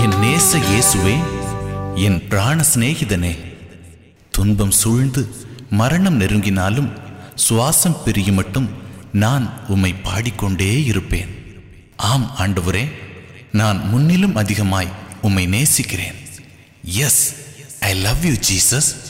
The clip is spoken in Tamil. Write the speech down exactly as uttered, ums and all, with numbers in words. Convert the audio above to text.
என் நேச இயேசுவே, என் பிராண சிநேகிதனே, துன்பம் சூழ்ந்து மரணம் நெருங்கினாலும் சுவாசம் பிரியும் மட்டும் நான் உம்மை பாடிக்கொண்டே இருப்பேன். ஆம் ஆண்டவரே, நான் முன்னிலும் அதிகமாய் உம்மை நேசிக்கிறேன். S, I love you Jesus.